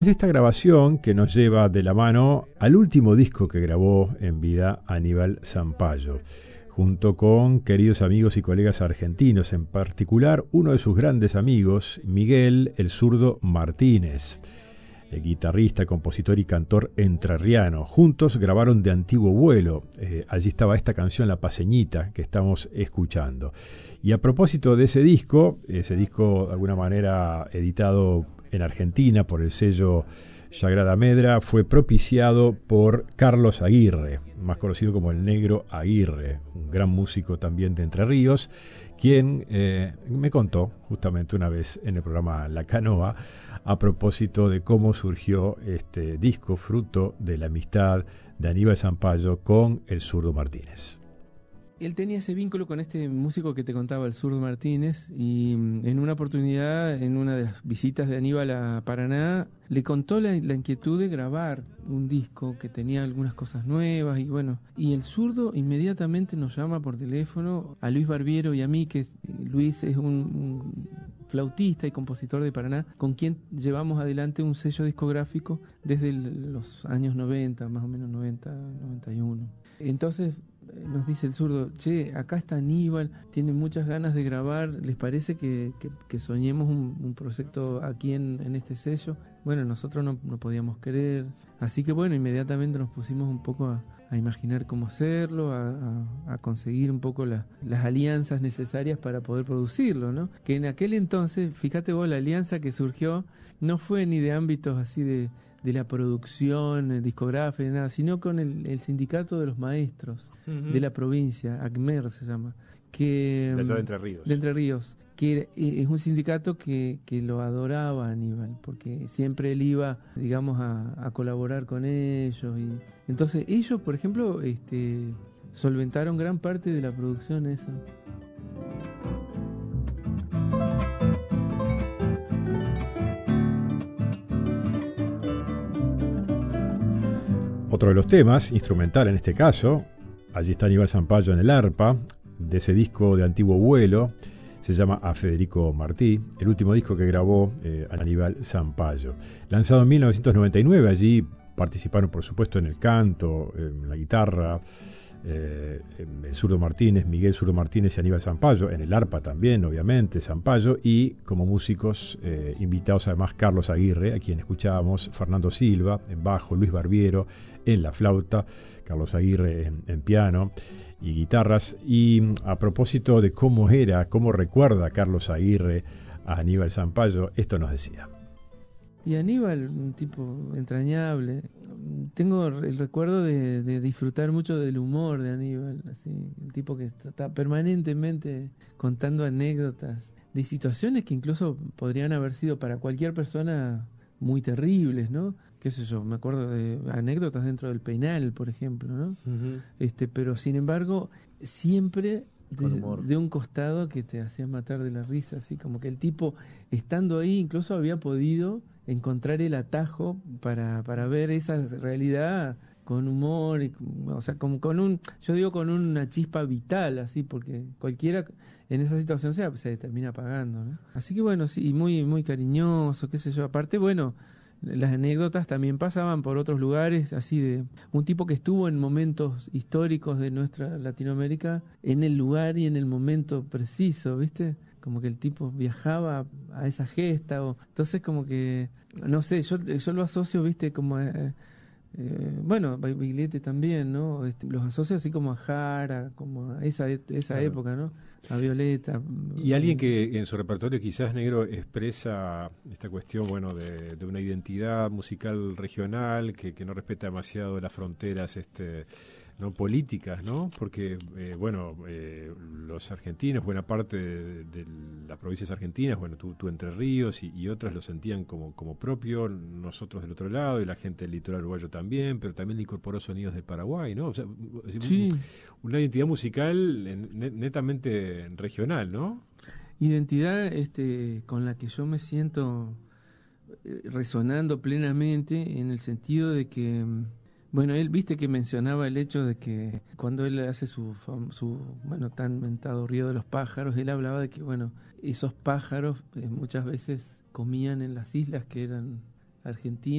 Es esta grabación que nos lleva de la mano al último disco que grabó en vida Aníbal Zampayo, junto con queridos amigos y colegas argentinos, en particular uno de sus grandes amigos, Miguel el Zurdo Martínez, guitarrista, compositor y cantor entrerriano. Juntos grabaron De Antiguo Vuelo. Allí estaba esta canción, La Paceñita, que estamos escuchando. Y a propósito de ese disco de alguna manera editado en Argentina por el sello Sagrada Medra, fue propiciado por Carlos Aguirre, más conocido como el Negro Aguirre, un gran músico también de Entre Ríos, quien me contó justamente una vez en el programa La Canoa a propósito de cómo surgió este disco, fruto de la amistad de Aníbal Zampayo con el Zurdo Martínez. Él tenía ese vínculo con este músico que te contaba, el Zurdo Martínez, y en una oportunidad, en una de las visitas de Aníbal a Paraná, le contó la inquietud de grabar un disco que tenía algunas cosas nuevas, y el Zurdo inmediatamente nos llama por teléfono a Luis Barbiero y a mí, que Luis es un flautista y compositor de Paraná, con quien llevamos adelante un sello discográfico desde los años 90, más o menos 90, 91. Entonces nos dice el Zurdo: che, acá está Aníbal, tiene muchas ganas de grabar, ¿les parece que soñemos un proyecto aquí en este sello? Bueno, nosotros no podíamos creer, así que inmediatamente nos pusimos un poco a imaginar cómo hacerlo, a conseguir un poco las alianzas necesarias para poder producirlo, ¿no? Que en aquel entonces, fíjate vos, la alianza que surgió no fue ni de ámbitos así de la producción discográfica, nada, sino con el sindicato de los maestros de la provincia, ACMER se llama, que De allá de Entre Ríos. De Entre Ríos, que es un sindicato que lo adoraba a Aníbal, porque siempre él iba, digamos, a colaborar con ellos. Y entonces ellos, por ejemplo, solventaron gran parte de la producción esa. Otro de los temas, instrumental en este caso, allí está Aníbal Zampayo en el arpa, de ese disco De Antiguo Vuelo, se llama A Federico Martí, el último disco que grabó Aníbal Zampayo. Lanzado en 1999, allí participaron por supuesto en el canto, en la guitarra, el Zurdo Martínez, Miguel Zurdo Martínez y Aníbal Zampayo, en el arpa también, obviamente, Zampayo, y como músicos invitados además Carlos Aguirre, a quien escuchábamos, Fernando Silva en bajo, Luis Barbiero en la flauta, Carlos Aguirre en piano y guitarras. Y a propósito de cómo recuerda Carlos Aguirre a Aníbal Zampayo, esto nos decía. Y Aníbal, un tipo entrañable. Tengo el recuerdo de disfrutar mucho del humor de Aníbal, así, un tipo que está permanentemente contando anécdotas de situaciones que incluso podrían haber sido para cualquier persona muy terribles, ¿no? Qué sé yo, me acuerdo de anécdotas dentro del penal, por ejemplo, ¿no? Pero sin embargo, siempre de un costado que te hacía matar de la risa, así como que el tipo, estando ahí, incluso había podido encontrar el atajo para ver esa realidad con humor, o sea, como yo digo, con una chispa vital, así, porque cualquiera en esa situación se termina apagando, ¿no? Así que sí, muy, muy cariñoso, qué sé yo. Aparte, las anécdotas también pasaban por otros lugares, así de un tipo que estuvo en momentos históricos de nuestra Latinoamérica, en el lugar y en el momento preciso, ¿viste? Como que el tipo viajaba a esa gesta, entonces como que, no sé, yo lo asocio, ¿viste? Como Bagliete también, ¿no? Los asocio así como a Jara, como a esa claro, época, ¿no? A Violeta. Y alguien que en su repertorio quizás, Negro, expresa esta cuestión, de una identidad musical regional que no respeta demasiado las fronteras no políticas, ¿no? Porque los argentinos, buena parte de las provincias argentinas, tú Entre Ríos y otras lo sentían como propio, nosotros del otro lado y la gente del litoral uruguayo también, pero también le incorporó sonidos del Paraguay, ¿no? O sea, sí, una identidad musical netamente regional, ¿no? Identidad con la que yo me siento resonando plenamente, en el sentido de que él, viste que mencionaba el hecho de que cuando él hace su tan mentado Río de los Pájaros, él hablaba de que, esos pájaros muchas veces comían en las islas que eran argentinas.